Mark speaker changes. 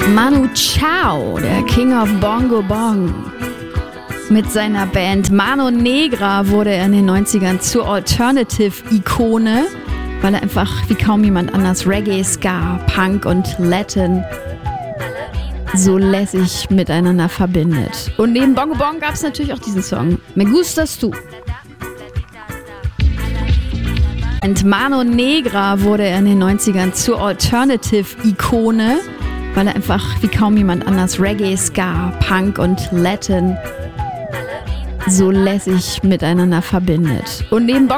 Speaker 1: Manu Chao, der King of Bongo Bong. Mit seiner Band Mano Negra wurde er in den 90ern zur Alternative-Ikone, weil er einfach wie kaum jemand anders Reggae, Ska, Punk und Latin so lässig miteinander verbindet. Und neben Bongo Bong gab es natürlich auch diesen Song, Me Gustas Tu. Und Mano Negra wurde er in den 90ern zur Alternative-Ikone, weil er einfach wie kaum jemand anders Reggae, Ska, Punk und Latin so lässig miteinander verbindet. Und neben